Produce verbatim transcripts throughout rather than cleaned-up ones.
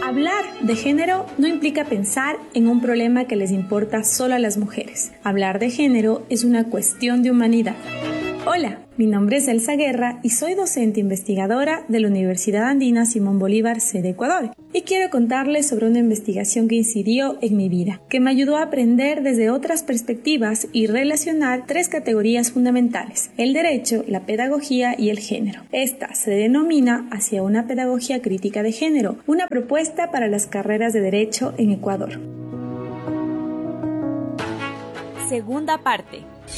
Hablar de género no implica pensar en un problema que les importa solo a las mujeres. Hablar de género es una cuestión de humanidad. Hola, mi nombre es Elsa Guerra y soy docente investigadora de la Universidad Andina Simón Bolívar, sede Ecuador. Y quiero contarles sobre una investigación que incidió en mi vida, que me ayudó a aprender desde otras perspectivas y relacionar tres categorías fundamentales: el derecho, la pedagogía y el género. Esta se denomina Hacia una pedagogía crítica de género, una propuesta para las carreras de derecho en Ecuador. Segunda parte.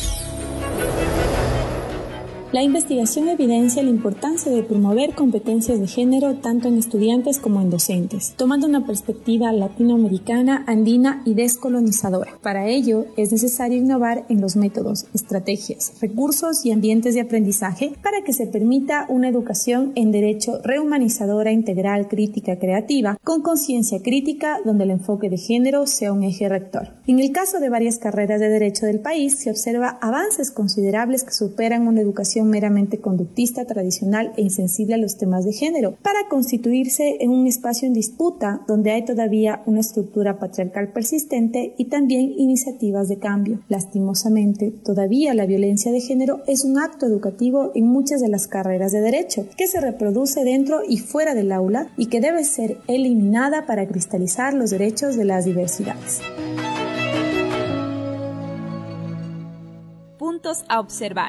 La investigación evidencia la importancia de promover competencias de género tanto en estudiantes como en docentes, tomando una perspectiva latinoamericana, andina y descolonizadora. Para ello, es necesario innovar en los métodos, estrategias, recursos y ambientes de aprendizaje para que se permita una educación en derecho rehumanizadora, integral, crítica, creativa, con conciencia crítica, donde el enfoque de género sea un eje rector. En el caso de varias carreras de derecho del país, se observa avances considerables que superan una educación meramente conductista, tradicional e insensible a los temas de género, para constituirse en un espacio en disputa donde hay todavía una estructura patriarcal persistente y también iniciativas de cambio. Lastimosamente, todavía la violencia de género es un acto educativo en muchas de las carreras de derecho, que se reproduce dentro y fuera del aula y que debe ser eliminada para cristalizar los derechos de las diversidades. Puntos a observar.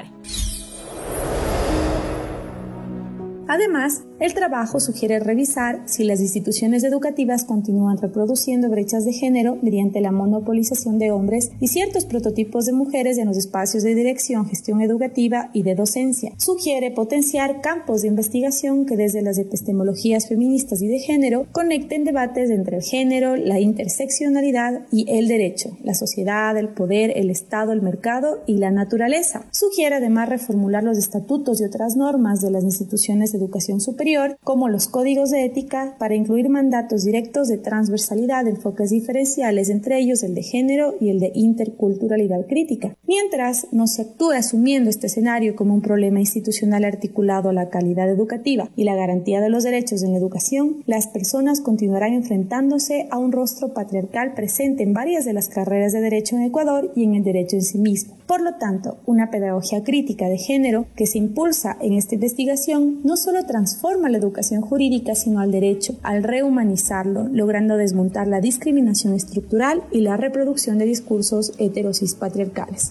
Además, el trabajo sugiere revisar si las instituciones educativas continúan reproduciendo brechas de género mediante la monopolización de hombres y ciertos prototipos de mujeres en los espacios de dirección, gestión educativa y de docencia. Sugiere potenciar campos de investigación que desde las epistemologías feministas y de género conecten debates entre el género, la interseccionalidad y el derecho, la sociedad, el poder, el Estado, el mercado y la naturaleza. Sugiere además reformular los estatutos y otras normas de las instituciones de educación superior, como los códigos de ética, para incluir mandatos directos de transversalidad, enfoques diferenciales, entre ellos el de género y el de interculturalidad crítica. Mientras no se actúe asumiendo este escenario como un problema institucional articulado a la calidad educativa y la garantía de los derechos en la educación, las personas continuarán enfrentándose a un rostro patriarcal presente en varias de las carreras de derecho en Ecuador y en el derecho en sí mismo. Por lo tanto, una pedagogía crítica de género que se impulsa en esta investigación no solo transforma la educación jurídica, sino al derecho, al rehumanizarlo, logrando desmontar la discriminación estructural y la reproducción de discursos heterosis patriarcales.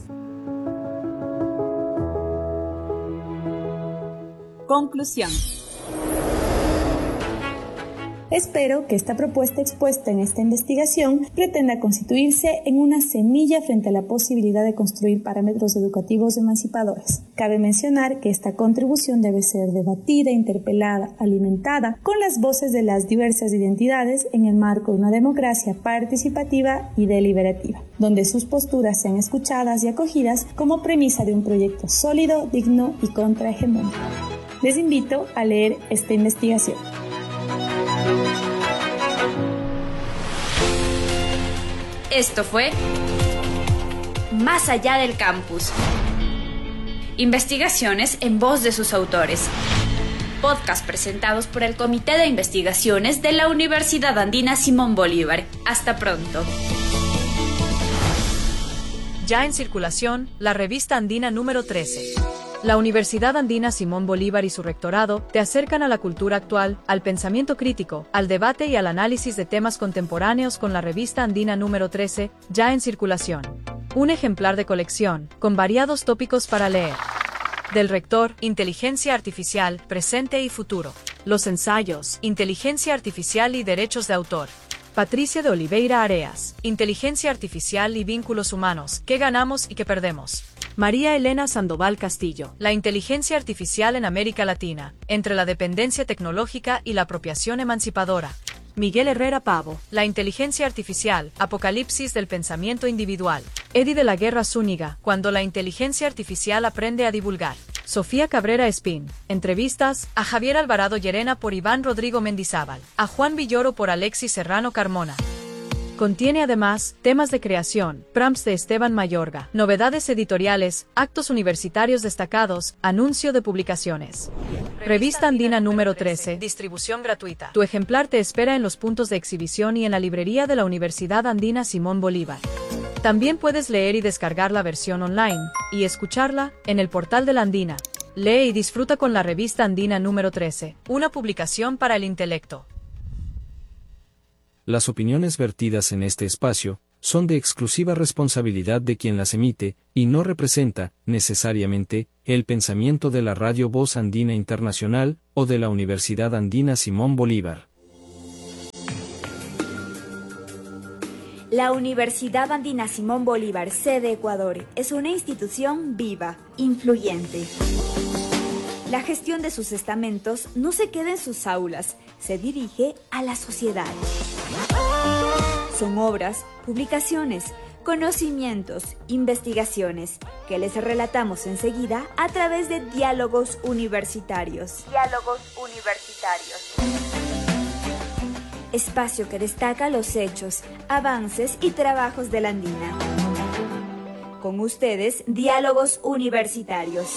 Conclusión. Espero que esta propuesta expuesta en esta investigación pretenda constituirse en una semilla frente a la posibilidad de construir parámetros educativos emancipadores. Cabe mencionar que esta contribución debe ser debatida, interpelada, alimentada con las voces de las diversas identidades en el marco de una democracia participativa y deliberativa, donde sus posturas sean escuchadas y acogidas como premisa de un proyecto sólido, digno y contrahegemónico. Les invito a leer esta investigación. Esto fue Más allá del campus. Investigaciones en voz de sus autores. Podcast presentados por el Comité de Investigaciones de la Universidad Andina Simón Bolívar. Hasta pronto. Ya en circulación, la revista andina número trece. La Universidad Andina Simón Bolívar y su rectorado te acercan a la cultura actual, al pensamiento crítico, al debate y al análisis de temas contemporáneos con la revista andina número trece, ya en circulación. Un ejemplar de colección, con variados tópicos para leer. Del rector, Inteligencia Artificial, Presente y Futuro. Los ensayos, Inteligencia Artificial y Derechos de Autor. Patricia de Oliveira Areas, Inteligencia Artificial y Vínculos Humanos, ¿qué ganamos y qué perdemos? María Elena Sandoval Castillo, la inteligencia artificial en América Latina, entre la dependencia tecnológica y la apropiación emancipadora. Miguel Herrera Pavo, la inteligencia artificial, apocalipsis del pensamiento individual. Eddie de la Guerra Zúñiga, cuando la inteligencia artificial aprende a divulgar. Sofía Cabrera Espín, entrevistas a Javier Alvarado Llerena por Iván Rodrigo Mendizábal, a Juan Villoro por Alexis Serrano Carmona. Contiene además temas de creación, prompts de Esteban Mayorga, novedades editoriales, actos universitarios destacados, anuncio de publicaciones. Revista Andina número trece, distribución gratuita. Tu ejemplar te espera en los puntos de exhibición y en la librería de la Universidad Andina Simón Bolívar. También puedes leer y descargar la versión online, y escucharla, en el portal de la Andina. Lee y disfruta con la Revista Andina número trece, una publicación para el intelecto. Las opiniones vertidas en este espacio son de exclusiva responsabilidad de quien las emite, y no representa, necesariamente, el pensamiento de la Radio Voz Andina Internacional, o de la Universidad Andina Simón Bolívar. La Universidad Andina Simón Bolívar, sede Ecuador, es una institución viva, influyente. La gestión de sus estamentos no se queda en sus aulas, se dirige a la sociedad. Son obras, publicaciones, conocimientos, investigaciones, que les relatamos enseguida a través de Diálogos Universitarios. Diálogos Universitarios. Espacio que destaca los hechos, avances y trabajos de la Andina. Con ustedes, Diálogos Universitarios.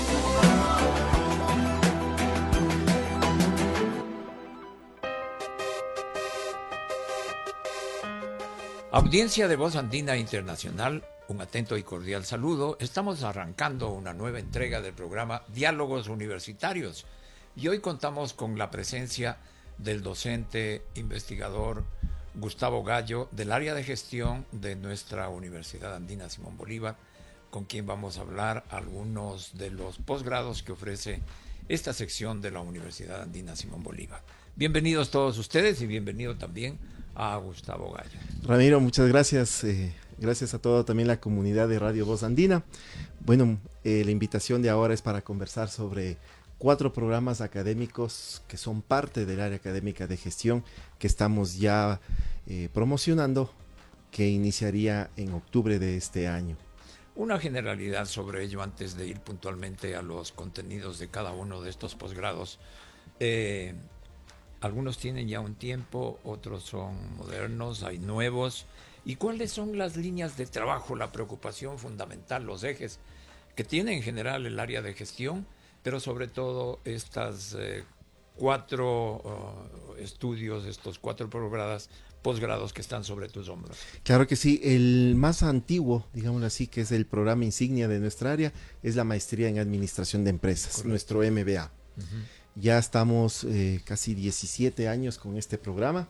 Audiencia de Voz Andina Internacional, un atento y cordial saludo. Estamos arrancando una nueva entrega del programa Diálogos Universitarios y hoy contamos con la presencia del docente investigador Gustavo Gallo del área de gestión de nuestra Universidad Andina Simón Bolívar, con quien vamos a hablar algunos de los posgrados que ofrece esta sección de la Universidad Andina Simón Bolívar. Bienvenidos todos ustedes y bienvenido también a Gustavo Gallo. Ramiro, muchas gracias. Eh, gracias a toda también la comunidad de Radio Voz Andina. Bueno, eh, la invitación de ahora es para conversar sobre cuatro programas académicos que son parte del área académica de gestión que estamos ya eh, promocionando, que iniciaría en octubre de este año. Una generalidad sobre ello antes de ir puntualmente a los contenidos de cada uno de estos posgrados. Eh, Algunos tienen ya un tiempo, otros son modernos, hay nuevos. ¿Y cuáles son las líneas de trabajo, la preocupación fundamental, los ejes que tiene en general el área de gestión, pero sobre todo estas eh, cuatro uh, estudios, estos cuatro posgrados, posgrados que están sobre tus hombros? Claro que sí, el más antiguo, digámoslo así, que es el programa insignia de nuestra área, es la maestría en administración de empresas, correcto, nuestro M B A. Uh-huh. Ya estamos eh, casi diecisiete años con este programa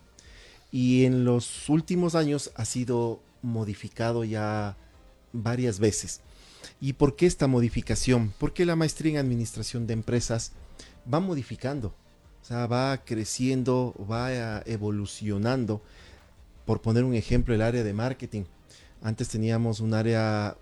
y en los últimos años ha sido modificado ya varias veces. ¿Y por qué esta modificación? Porque la maestría en administración de empresas va modificando, o sea, va creciendo, va evolucionando. Por poner un ejemplo, el área de marketing. Antes teníamos un área...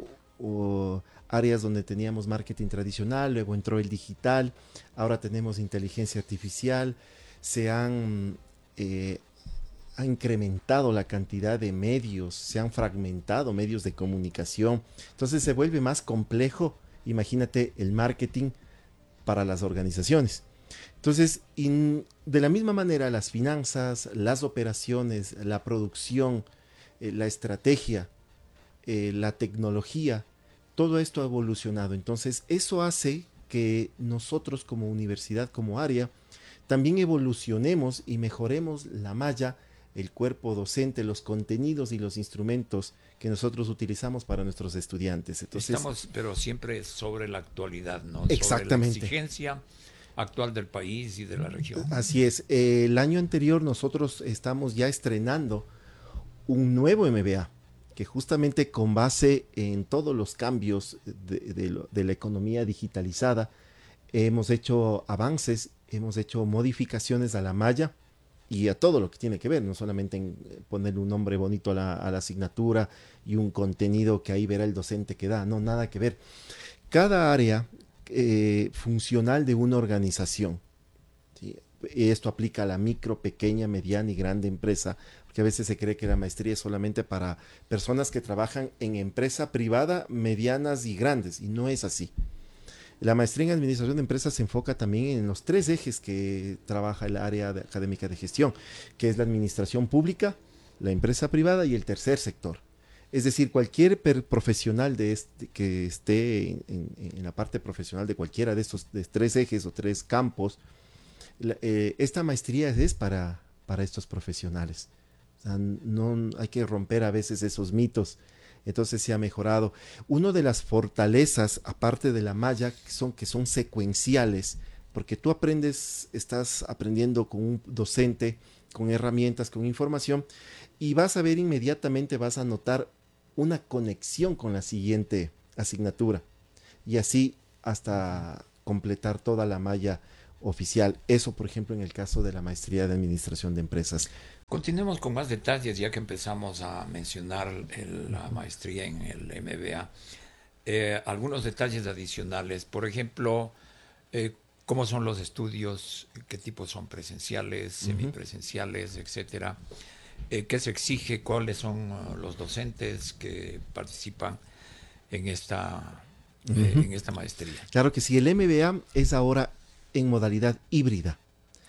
Uh, áreas donde teníamos marketing tradicional, luego entró el digital, ahora tenemos inteligencia artificial, se han eh, ha incrementado la cantidad de medios, se han fragmentado medios de comunicación, entonces se vuelve más complejo, imagínate el marketing para las organizaciones. Entonces, in, de la misma manera, las finanzas, las operaciones, la producción, eh, la estrategia, eh, la tecnología, todo esto ha evolucionado. Entonces, eso hace que nosotros como universidad, como área, también evolucionemos y mejoremos la malla, el cuerpo docente, los contenidos y los instrumentos que nosotros utilizamos para nuestros estudiantes. Entonces, estamos, pero siempre sobre la actualidad, ¿no? Exactamente. Sobre la exigencia actual del país y de la región. Así es. Eh, el año anterior nosotros estamos ya estrenando un nuevo M B A, que justamente con base en todos los cambios de, de, lo, de la economía digitalizada, hemos hecho avances, hemos hecho modificaciones a la malla y a todo lo que tiene que ver, no solamente en ponerle un nombre bonito a la, a la asignatura y un contenido que ahí verá el docente que da, no, nada que ver. Cada área eh, funcional de una organización, ¿sí? Esto aplica a la micro, pequeña, mediana y grande empresa, porque a veces se cree que la maestría es solamente para personas que trabajan en empresa privada, medianas y grandes, y no es así. La maestría en administración de empresas se enfoca también en los tres ejes que trabaja el área de, académica de gestión, que es la administración pública, la empresa privada y el tercer sector. Es decir, cualquier per profesional de este, que esté en, en, en la parte profesional de cualquiera de estos de tres ejes o tres campos, la, eh, esta maestría es para, para estos profesionales. O sea, no hay que romper a veces esos mitos. Entonces se ha mejorado. Una de las fortalezas, aparte de la malla, son que son secuenciales, porque tú aprendes, estás aprendiendo con un docente, con herramientas, con información, y vas a ver inmediatamente, vas a notar una conexión con la siguiente asignatura, y así hasta completar toda la malla oficial. Eso, por ejemplo, en el caso de la maestría de administración de empresas. Continuemos con más detalles, ya que empezamos a mencionar el, la maestría en el M B A. Eh, algunos detalles adicionales, por ejemplo, eh, cómo son los estudios, qué tipos son presenciales, uh-huh. semipresenciales, etcétera. Eh, ¿Qué se exige? ¿Cuáles son uh, los docentes que participan en esta, uh-huh. eh, en esta maestría? Claro que sí, el M B A es ahora en modalidad híbrida.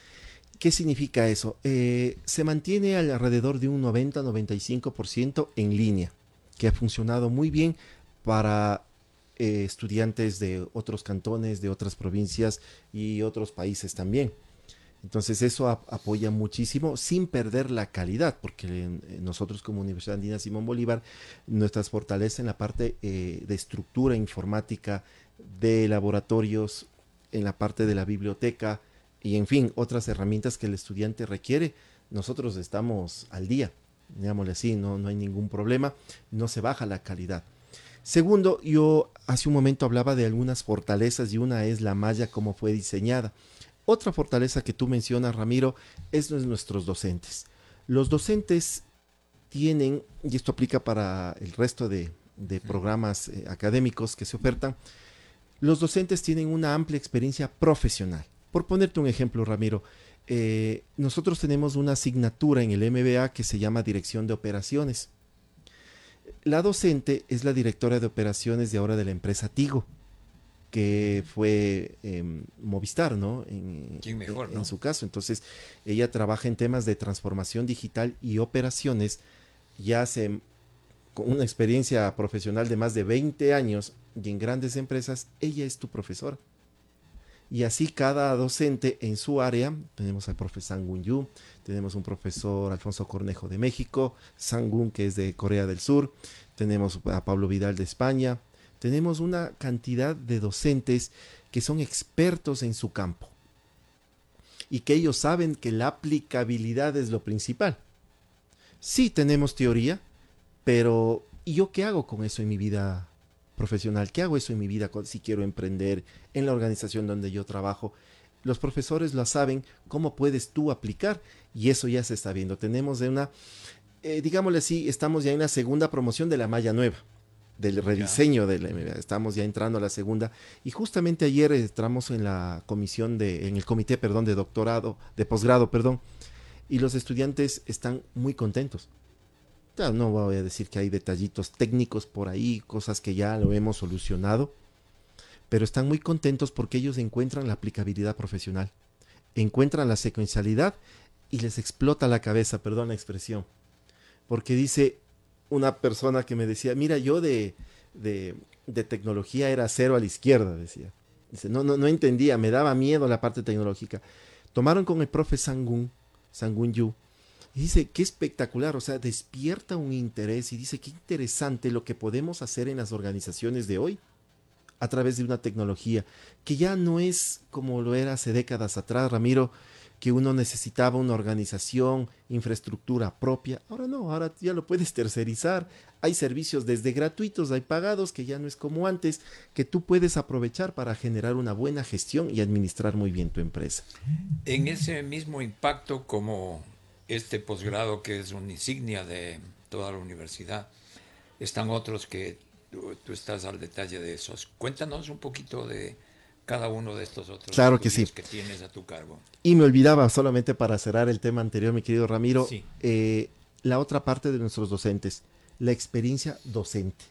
¿Qué significa eso? Eh, se mantiene alrededor de un noventa a noventa y cinco por ciento en línea, que ha funcionado muy bien para eh, estudiantes de otros cantones, de otras provincias y otros países también. Entonces eso a, apoya muchísimo sin perder la calidad, porque eh, nosotros como Universidad Andina Simón Bolívar, nuestras fortalezas en la parte eh, de estructura informática, de laboratorios, en la parte de la biblioteca y en fin, otras herramientas que el estudiante requiere, nosotros estamos al día, digámosle así, no, no hay ningún problema, no se baja la calidad. Segundo, yo hace un momento hablaba de algunas fortalezas y una es la malla como fue diseñada. Otra fortaleza que tú mencionas, Ramiro, es nuestros docentes. Los docentes tienen, y esto aplica para el resto de, de programas eh, académicos que se ofertan, los docentes tienen una amplia experiencia profesional. Por ponerte un ejemplo, Ramiro, eh, nosotros tenemos una asignatura en el M B A que se llama Dirección de Operaciones. La docente es la directora de operaciones de ahora de la empresa Tigo, que fue eh, Movistar, ¿no? En, ¿Quién mejor, en, no? en su caso. Entonces, ella trabaja en temas de transformación digital y operaciones, ya hace con una experiencia profesional de más de veinte años y en grandes empresas, ella es tu profesora. Y así cada docente en su área, tenemos al profe Sangun Yu, tenemos un profesor Alfonso Cornejo de México, Sangun que es de Corea del Sur, tenemos a Pablo Vidal de España, tenemos una cantidad de docentes que son expertos en su campo y que ellos saben que la aplicabilidad es lo principal. Sí tenemos teoría, pero ¿y yo qué hago con eso en mi vida profesional? ¿Qué hago eso en mi vida si quiero emprender en la organización donde yo trabajo? Los profesores lo saben, cómo puedes tú aplicar, y eso ya se está viendo. Tenemos de una, eh, digámosle así, estamos ya en la segunda promoción de la malla nueva, del rediseño de la M B A. Estamos ya entrando a la segunda, y justamente ayer entramos en la comisión de, en el comité, perdón, de doctorado, de posgrado, perdón, y los estudiantes están muy contentos. No voy a decir que hay detallitos técnicos por ahí, cosas que ya lo hemos solucionado, pero están muy contentos porque ellos encuentran la aplicabilidad profesional, encuentran la secuencialidad y les explota la cabeza, perdón la expresión, porque dice una persona que me decía, mira, yo de, de, de tecnología era cero a la izquierda, decía. Dice, no, no, no entendía, me daba miedo la parte tecnológica. Tomaron con el profe Sangun, Sangun Yu, y dice, qué espectacular, o sea, despierta un interés y dice, qué interesante lo que podemos hacer en las organizaciones de hoy a través de una tecnología que ya no es como lo era hace décadas atrás, Ramiro, que uno necesitaba una organización, infraestructura propia. Ahora no, ahora ya lo puedes tercerizar. Hay servicios desde gratuitos, hay pagados, que ya no es como antes, que tú puedes aprovechar para generar una buena gestión y administrar muy bien tu empresa. En ese mismo impacto, como este posgrado que es una insignia de toda la universidad, están otros que tú, tú estás al detalle de esos. Cuéntanos un poquito de cada uno de estos otros claro que sí. que tienes a tu cargo. Y me olvidaba, solamente para cerrar el tema anterior, mi querido Ramiro, sí. eh, la otra parte de nuestros docentes, la experiencia docente.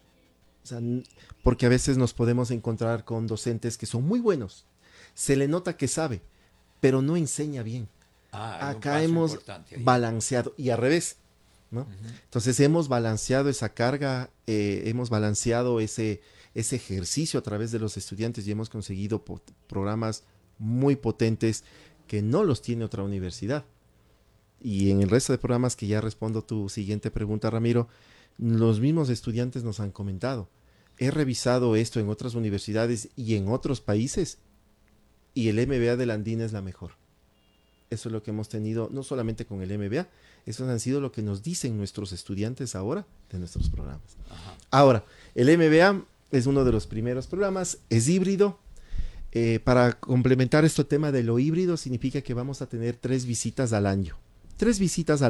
O sea, porque a veces nos podemos encontrar con docentes que son muy buenos, se le nota que sabe, pero no enseña bien. Ah, acá hemos balanceado, y al revés, ¿no? Uh-huh. Entonces hemos balanceado esa carga, eh, hemos balanceado ese, ese ejercicio a través de los estudiantes y hemos conseguido po- programas muy potentes que no los tiene otra universidad. Y en el resto de programas, que ya respondo tu siguiente pregunta, Ramiro, los mismos estudiantes nos han comentado, he revisado esto en otras universidades y en otros países y el M B A de la Andina es la mejor. Eso es lo que hemos tenido, no solamente con el M B A, eso han sido lo que nos dicen nuestros estudiantes ahora de nuestros programas. Ajá. Ahora, el M B A es uno de los primeros programas, es híbrido. Eh, para complementar este tema de lo híbrido, significa que vamos a tener tres visitas al año. Tres visitas al